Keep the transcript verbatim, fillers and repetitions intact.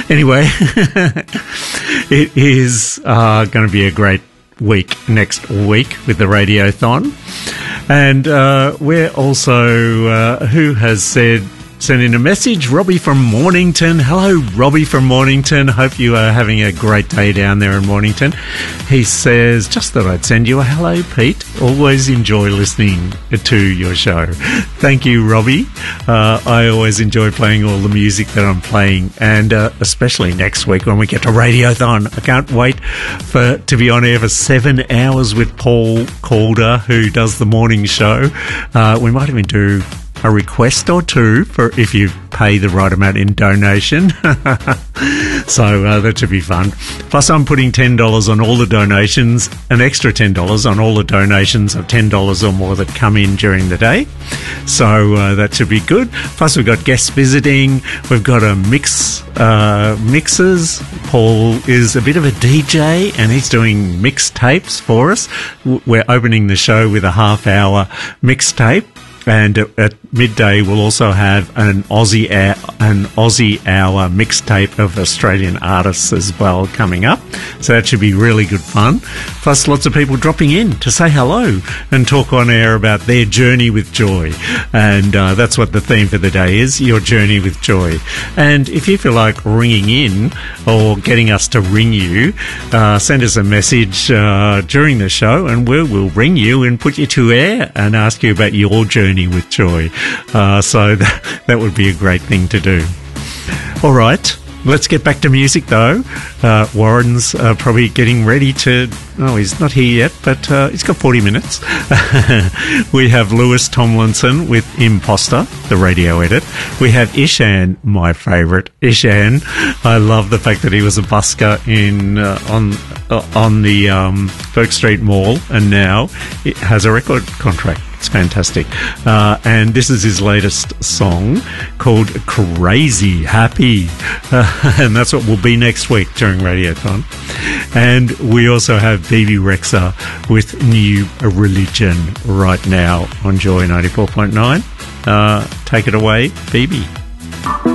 Anyway, it is uh, going to be a great week next week with the Radiothon. And uh, we're also, uh, who has said, sent in a message, Robbie from Mornington. Hello, Robbie from Mornington. Hope you are having a great day down there in Mornington. He says, just thought I'd send you a hello, Pete. Always enjoy listening to your show. Thank you, Robbie. Uh, I always enjoy playing all the music that I'm playing, and uh, especially next week when we get to Radiothon. I can't wait for to be on air for seven hours with Paul Calder, who does the morning show. Uh, we might even do a request or two for if you pay the right amount in donation. So uh, that should be fun. Plus, I'm putting ten dollars on all the donations, an extra ten dollars on all the donations of ten dollars or more that come in during the day. So uh, that should be good. Plus, we've got guests visiting. We've got a mix, uh, mixers. Paul is a bit of a D J and he's doing mixtapes for us. We're opening the show with a half hour mixtape. And at midday, we'll also have an Aussie hour, an Aussie hour mixtape of Australian artists as well coming up. So that should be really good fun. Plus, lots of people dropping in to say hello and talk on air about their journey with joy. And uh, that's what the theme for the day is, your journey with joy. And if you feel like ringing in or getting us to ring you, uh, send us a message uh, during the show and we will ring you and put you to air and ask you about your journey with joy. Uh, so that, that would be a great thing to do. All right, let's get back to music though. Uh, Warren's uh, probably getting ready to... Oh, he's not here yet, but uh, he's got forty minutes. We have Lewis Tomlinson with Imposter, the radio edit. We have Ishan, my favourite. Ishan, I love the fact that he was a busker in uh, on uh, on the um, Bourke Street Mall, and now it has a record contract. It's fantastic. Uh, and this is his latest song called Crazy Happy. Uh, and that's what will be next week during Radiothon. And we also have Bebe Rexha with New Religion right now on Joy ninety-four point nine. Uh, take it away, Bebe.